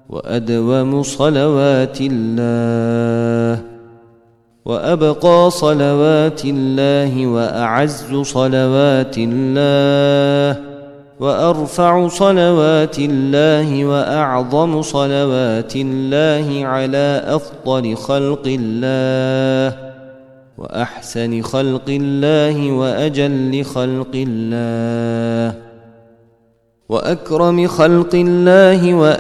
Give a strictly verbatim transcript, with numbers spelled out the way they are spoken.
وأدوم صلوات الله وأبقى صلوات الله وأعز صلوات الله وأرفع صلوات الله وأعظم صلوات الله على أفضل خلق الله وأحسن خلق الله وأجل خلق الله وأكرم خلق الله